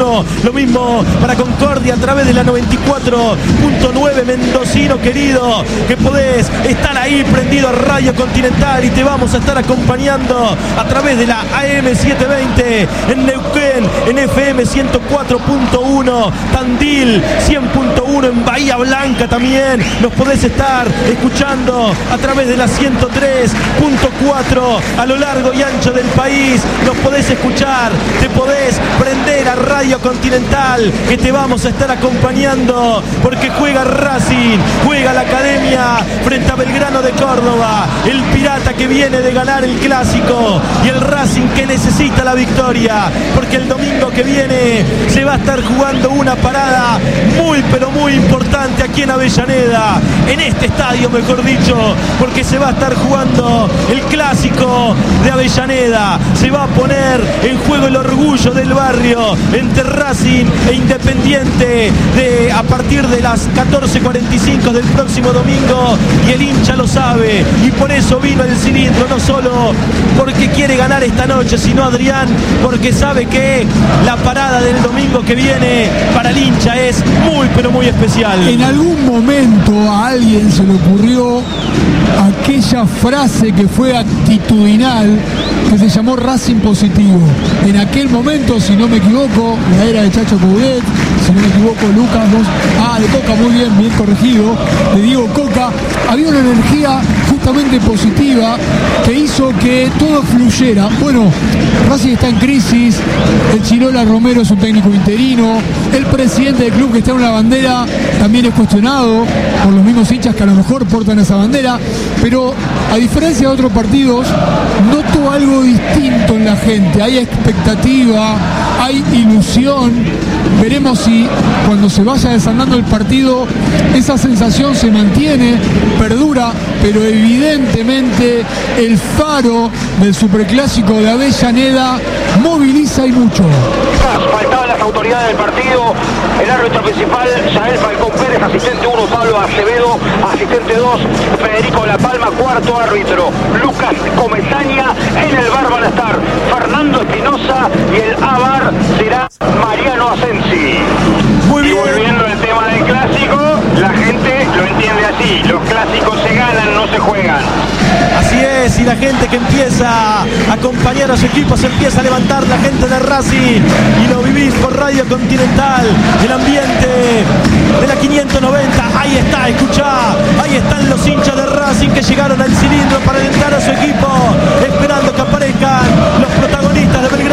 1. Lo mismo para Concordia a través de la 94.9. Mendocino querido, que podés estar ahí prendido a Radio Continental y te vamos a estar acompañando a través de la AM 720 en Neuquén, en FM 104.1, Tandil 100.1, en Bahía Blanca también nos podés estar escuchando a través de la 103.4 a lo largo y ancho del país. Nos podés escuchar, te podés prender a Radio Continental, que te vamos a estar acompañando porque juega Racing, juega la Academia frente a Belgrano de Córdoba, el Pirata que viene de ganar el Clásico y el Racing que necesita la victoria, porque el domingo que viene se va a estar jugando una parada muy pero muy importante aquí en Avellaneda, en este estadio mejor dicho, porque se va a estar jugando el Clásico de Avellaneda. Se va a poner en juego el orgullo del barrio entre Racing e Independiente a partir de las 14:45 del próximo domingo, y el hincha lo sabe y por eso vino el cilindro, no solo porque quiere ganar esta noche, sino Adrián, porque sabe que la parada del domingo que viene para el hincha es muy pero muy especial. En algún momento a alguien se le ocurrió aquella frase que fue actitudinal, que se llamó Racing Positivo. En aquel momento, si no me equivoco, la era de Chacho Coudet, si no me equivoco, Lucas, de Coca, muy bien, bien corregido, de Diego Coca, había una energía justamente positiva que hizo que todo fluyera. Bueno, Racing está en crisis, el Chirola Romero es un técnico interino, el presidente del club que está en una bandera también es cuestionado por los mismos hinchas que a lo mejor portan esa bandera, pero a diferencia de otros partidos, noto algo distinto en la gente, hay expectativa, hay ilusión. Veremos si cuando se vaya desandando el partido esa sensación se mantiene, perdura, pero evidentemente el faro del Superclásico de Avellaneda moviliza y mucho. Faltaban las autoridades del partido, el árbitro principal, Yael Falcón Pérez, asistente 1, Pablo Acevedo, asistente 2, Federico La Palma, cuarto árbitro, Lucas Comesaña, en el bar van a estar Fernando Espinosa y el A-Bar será Mariano Asensi. Muy bien. Y volviendo al tema del clásico, la gente lo entiende así, los clásicos se ganan, no se juegan. Así es, y la gente que empieza a acompañar a su equipo, se empieza a levantar, la gente de Racing, y lo vivís por Radio Continental, el ambiente de la 590, ahí está, escuchá, ahí están los hinchas de Racing que llegaron al cilindro para alentar a su equipo, esperando que aparezcan los protagonistas de Belgrano